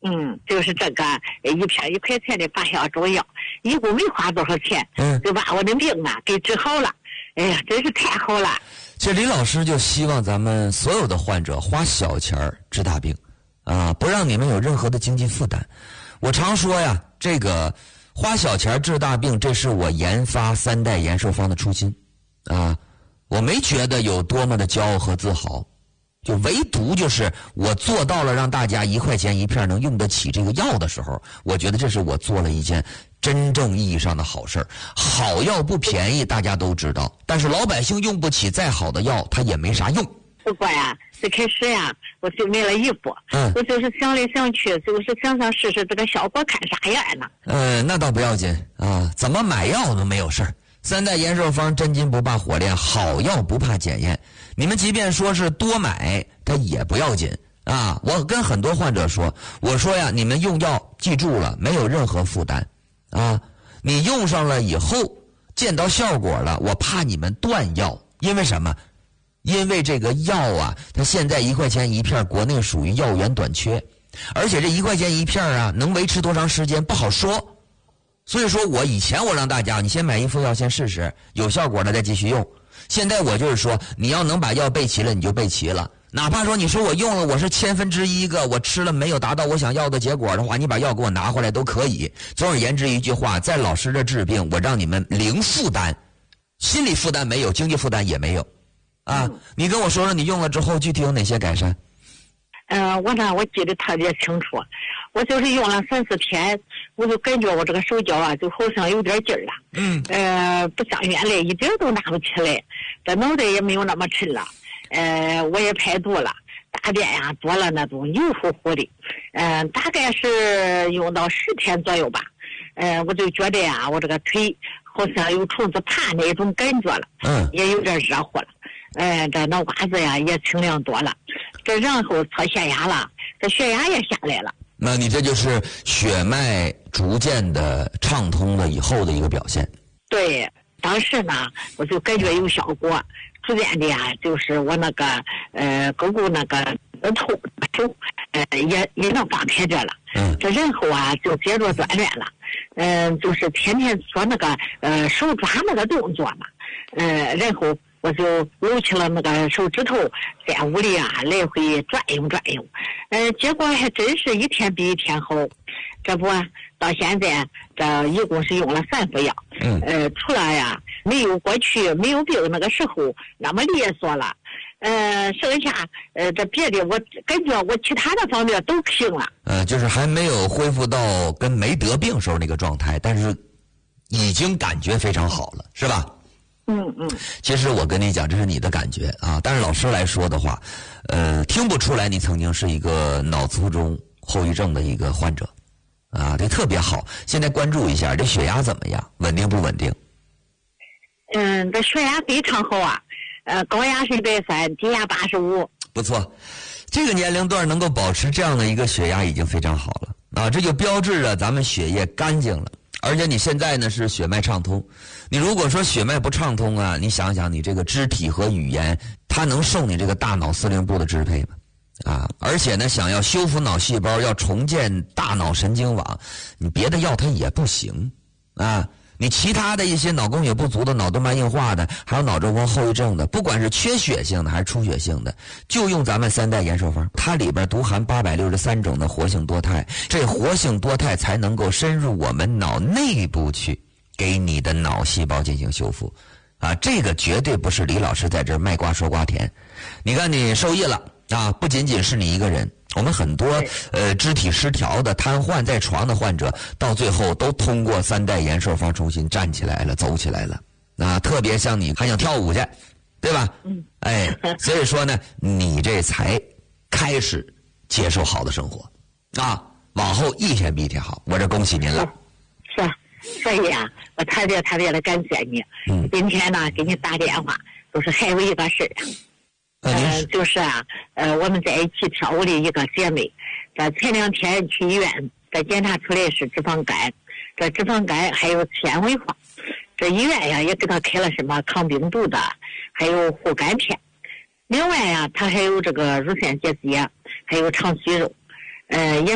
就是这个一片1块钱的发烧中药，一共没花多少钱，就把我的病啊给治好了。哎呀，真是太好了！ 其实李老师就希望咱们所有的患者花小钱治大病，不让你们有任何的经济负担。我常说呀，这个花小钱治大病，这是我研发3代延寿方的初心我没觉得有多么的骄傲和自豪。就唯独就是我做到了让大家1块钱1片能用得起这个药的时候，我觉得这是我做了一件真正意义上的好事儿。好药不便宜，大家都知道，但是老百姓用不起再好的药，它也没啥用。 不过呀，最开始呀，我就买了一副，我就是想来想去，就是想试试这个效果看啥样呢。 那倒不要紧怎么买药都没有事儿。3代延寿方真金不怕火炼，好药不怕检验。你们即便说是多买，它也不要紧我跟很多患者说，我说呀，你们用药记住了，没有任何负担你用上了以后见到效果了，我怕你们断药。因为什么？因为这个药它现在1块钱1片，国内属于药源短缺，而且这1块钱1片能维持多长时间不好说。所以说我以前我让大家你先买一副药先试试，有效果了再继续用。现在我就是说，你要能把药备齐了，你就备齐了。哪怕说你说我用了我是1/1000个，我吃了没有达到我想要的结果的话，你把药给我拿回来都可以。总而言之一句话，在老师这治病，我让你们零负担，心理负担没有，经济负担也没有你跟我说说你用了之后具体有哪些改善？ 我记得特别清楚，我就是用了3-4天，我就感觉我这个手脚就好像有点劲儿了，不像原来一点都拿不起来，这脑袋也没有那么沉了，我也排毒了，大便多了那种油乎乎的，大概是用到10天左右吧，我就觉得我这个腿好像有虫子爬那种感觉了，也有点热乎了，这脑瓜子也清凉多了。这然后测血压了，这血压也下来了。 那你这就是血脉逐渐的畅通了以后的一个表现。 对，当时呢，我就感觉有效果，逐渐的就是我那个勾勾那个头手也能放开着了。这然后就接着锻炼了，就是天天做那个手抓那个动作嘛，然后我就搂起了那个手指头，在屋里来回转悠转悠，结果还真是一天比一天好。这不到现在这一共是用了3副药，除了没有过去没有病那个时候那么利索了，剩下这别的我感觉我其他的方面都行了。 就是还没有恢复到跟没得病时候那个状态，但是已经感觉非常好了，是吧？其实我跟你讲，这是你的感觉但是老师来说的话，听不出来你曾经是一个脑卒中后遗症的一个患者这特别好。现在关注一下这血压怎么样，稳定不稳定？ 这血压非常好高压是130，低压85。 不错，这个年龄段能够保持这样的一个血压已经非常好了这就标志着咱们血液干净了。而且你现在呢是血脉畅通，你如果说血脉不畅通你想想你这个肢体和语言，它能受你这个大脑司令部的支配吗？而且呢，想要修复脑细胞，要重建大脑神经网，你别的药它也不行你其他的一些脑供血不足的、脑动脉硬化的，还有脑中风后遗症的，不管是缺血性的还是出血性的，就用咱们3代延寿方，它里边独含863种的活性多肽，这活性多肽才能够深入我们脑内部去，给你的脑细胞进行修复这个绝对不是李老师在这儿卖瓜说瓜甜。你看你受益了不仅仅是你一个人，我们很多肢体失调的、瘫痪在床的患者，到最后都通过3代延寿方重新站起来了、走起来了特别像你还想跳舞去，对吧？所以说呢，你这才开始接受好的生活往后一天比一天好，我这恭喜您了。 是，所以我特别特别的感谢你。今天呢给你打电话，就是还有一个事就是我们在一起跳舞的一个姐妹，这前2天去医院，这检查出来是脂肪肝，这脂肪肝还有纤维化，这医院也给她开了什么抗病毒的，还有护肝片。另外她还有这个乳腺结节，还有肠息肉，也